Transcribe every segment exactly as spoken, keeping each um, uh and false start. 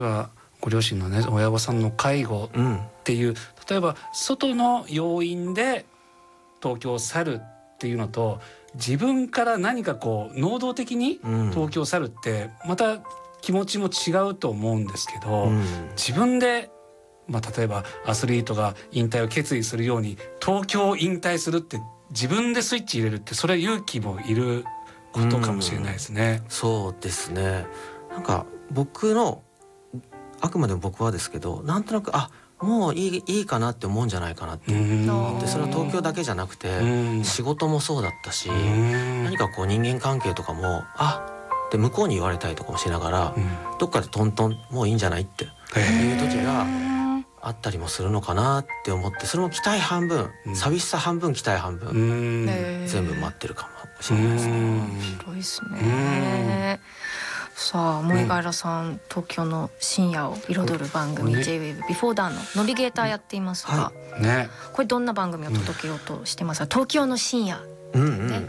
はご両親のね親御さんの介護っていう、うん、例えば外の要因で東京を去るっていうのと自分から何かこう能動的に東京を去るってまた気持ちも違うと思うんですけど、うん、自分で、まあ、例えばアスリートが引退を決意するように東京を引退するって自分でスイッチ入れるってそれは勇気もいることかもしれないですね、 うん、そうですね。なんか僕のあくまでも僕はですけどなんとなくあもういい、いいかなって思うんじゃないかなって思ってそれは東京だけじゃなくて仕事もそうだったし何かこう人間関係とかもあで向こうに言われたりとかもしながらどっかでトントンもういいんじゃないっていう時があったりもするのかなって思ってそれも期待半分寂しさ半分期待半分全部待ってるかもしれないですね。 面白いですね。さあ萌柄さん、うん、東京の深夜を彩る番組、ね、ジェイウェーブ Before Dawn のナビゲーターやっていますが、はいね、これどんな番組を届けようとしてますか、うん、東京の深夜、 うんうん、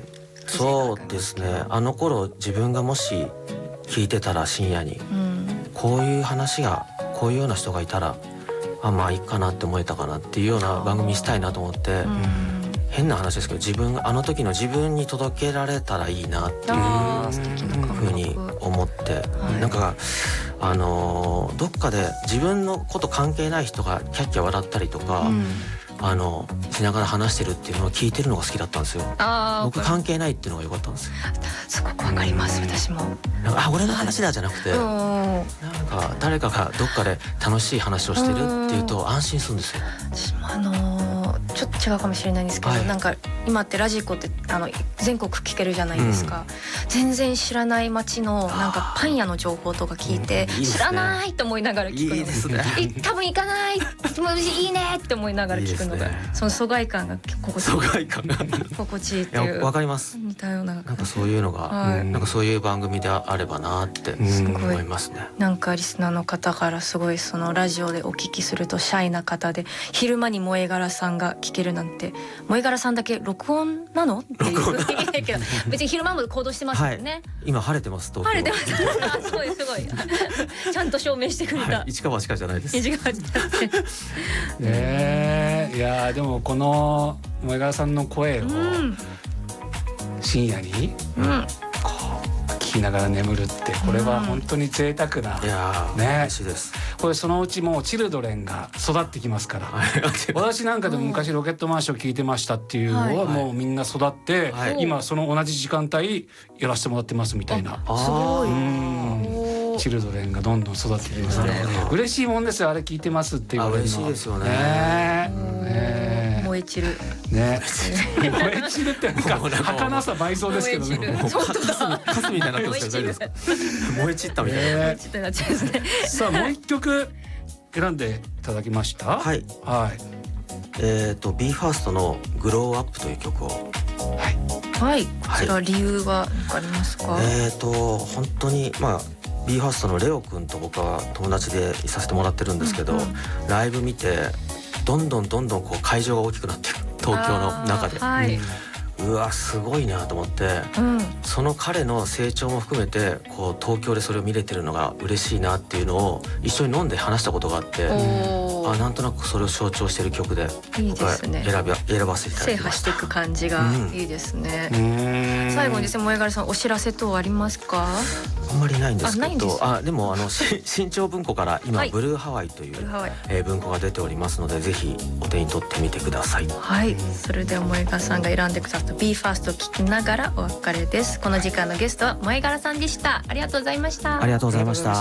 そうですね。あの頃自分がもし聞いてたら深夜に、うん、こういう話がこういうような人がいたらあまあいいかなって思えたかなっていうような番組したいなと思って、うん、変な話ですけど自分あの時の自分に届けられたらいいなっていうふうに思って、はい、なんかあのー、どっかで自分のこと関係ない人がキャッキャ笑ったりとか、うん、あのしながら話してるっていうのを聞いてるのが好きだったんですよ。あ僕関係ないっていうのが良かったんですよ。 すごくわかります、うん、私もなんかあ俺の話だじゃなくて、うん、なんか誰かがどっかで楽しい話をしてるっていうと安心するんですよ。 私もあのー、ちょっと違うかもしれないんですけど、はい、なんか今ってラジコってあの全国聞けるじゃないですか、うん、全然知らない街のなんかパン屋の情報とか聞いて、うんいいね、知らないと思いながら聞くの。いいですね。多分行かないいいねって思いながら聞くのがいい、ね、その疎外感が心地いい。疎外感が心地いいっていう。 わかります。 似たようななんかそういうのが、はい、なんかそういう番組であればなって思いますね。 なんかリスナーの方からすごいそのラジオでお聞きするとシャイな方で昼間に萌柄さんが聞けるなんて萌柄さんだけ録音なのっていうふうに言うけど別に昼間も行動してますもんね、はい、 今晴れてます東京。 晴れてますすごいすごいちゃんと証明してくれた、 はい、市川しかじゃないです。 市川じゃなくてねえいやでもこの萌柄さんの声を深夜に、うん、こう聞きながら眠るってこれは本当に贅沢な、 うん、いやね嬉しいです。 これそのうちもうチルドレンが育ってきますから私なんかでも昔ロケットマンション聞いてましたっていうのはもうみんな育って、はい、今その同じ時間帯やらせてもらってますみたいな。 すごい。 うんチルドレンがどんどん育ってきますね。嬉しいもんですよあれ聞いてますって言われるのは。 嬉しいですよね。 ね燃え散るね燃え散るってなんか儚さ倍増ですけどね。 カスみたいになってますけど大丈夫ですか。燃え散ったみたいな。燃え散ったなっちゃいますね。 さあもう一曲選んでいただきました。 はいはいえっと ビーファースト のグローアップという曲をはいはいこちら理由はありますか。 えっと本当にまあビーファースト のレオくんと僕は友達でいさせてもらってるんですけど、うんうん、ライブ見てどんどんどんどんこう会場が大きくなってる東京の中で、はい、うわすごいなと思って、うん、その彼の成長も含めてこう東京でそれを見れてるのが嬉しいなっていうのを一緒に飲んで話したことがあって、あなんとなくそれを象徴してる曲で僕は選び選ばせていただきました。制覇していく感じがいいですね、うん、最後にですね萌柄さんお知らせ等ありますか。 あんまりないんですけど あ, あでもあの新潮文庫から今、はい、ブルーハワイという、えー、文庫が出ておりますのでぜひお手に取ってみてください。 はい、それでは萌柄さんが選んでくださった ビーファースト を聞きながらお別れです。この時間のゲストは萌柄さんでした。ありがとうございました。 ありがとうございました。